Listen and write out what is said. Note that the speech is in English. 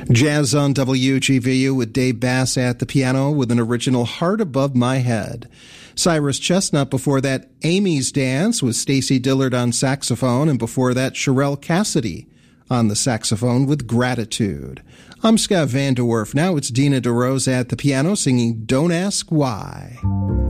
Jazz on WGVU with Dave Bass at the piano with an original Heart Above My Head. Cyrus Chestnut before that, Amy's Dance with Stacy Dillard on saxophone, and before that, Sherelle Cassidy on the saxophone with Gratitude. I'm Scott Van Der Werf. Now it's Dina DeRose at the piano singing Don't Ask Why.